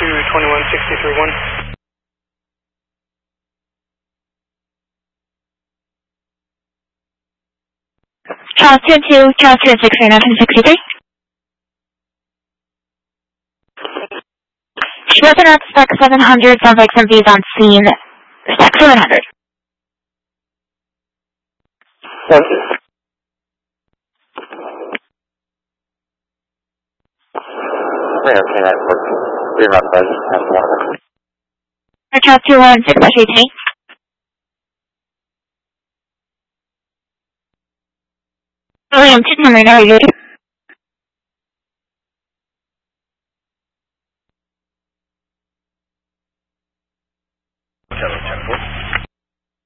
22163-1. Charleston 2, Charleston 63963. She wasn't at spec 700, sounds like somebody's on scene. Spec 700. Charles 216-18. William, 2 Marina, are you ready?